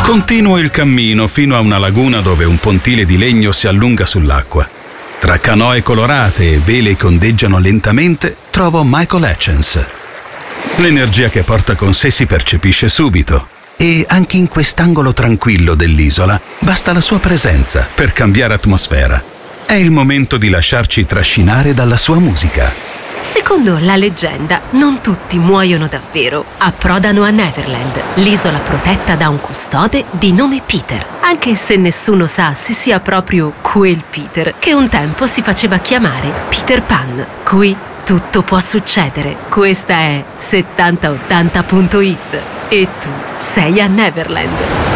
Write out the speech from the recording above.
Continuo il cammino fino a una laguna dove un pontile di legno si allunga sull'acqua. Tra canoe colorate e vele che ondeggiano lentamente, trovo Michael Hutchence. L'energia che porta con sé si percepisce subito. E anche in quest'angolo tranquillo dell'isola basta la sua presenza per cambiare atmosfera. È il momento di lasciarci trascinare dalla sua musica. Secondo la leggenda, non tutti muoiono davvero. Approdano a Neverland, l'isola protetta da un custode di nome Peter, anche se nessuno sa se sia proprio quel Peter che un tempo si faceva chiamare Peter Pan. Qui tutto può succedere. Questa è 7080.it e tu sei a Neverland.